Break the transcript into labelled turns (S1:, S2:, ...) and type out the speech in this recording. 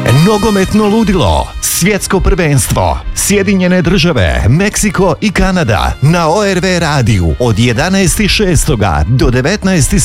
S1: Nogometno ludilo, svjetsko prvenstvo, Sjedinjene države, Meksiko i Kanada na ORV radiju od 11.6. do 19.